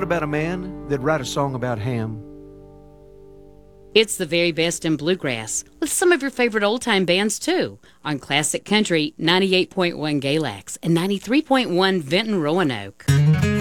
about a man that'd write a song about ham? It's the very best in bluegrass, with some of your favorite old-time bands, too, on Classic Country 98.1 Galax and 93.1 Vinton Roanoke.